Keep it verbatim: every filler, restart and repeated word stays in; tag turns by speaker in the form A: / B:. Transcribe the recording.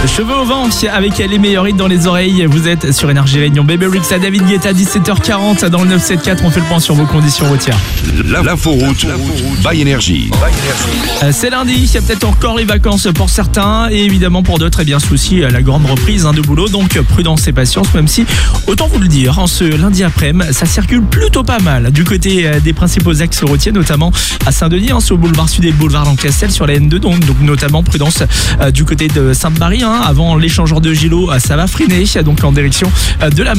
A: Cheveux au vent avec les meilleurs hits dans les oreilles. Vous êtes sur Énergie Réunion. Baby Rix à David Guetta, dix-sept heures quarante dans le neuf sept quatre. On fait le point sur vos conditions routières.
B: L'inforoute by Énergie.
A: C'est lundi, il y a peut-être encore les vacances pour certains et évidemment pour d'autres, eh bien souci la grande reprise hein, de boulot. Donc prudence et patience, même si autant vous le dire, en ce lundi après-midi, ça circule plutôt pas mal du côté des principaux axes routiers, notamment à Saint-Denis, hein, sur le boulevard Sud et le boulevard Lancastel sur la N deux. Donc, donc notamment prudence euh, du côté de Sainte-Marie, hein, avant l'échangeur de Gillot, ça va freiner donc en direction de la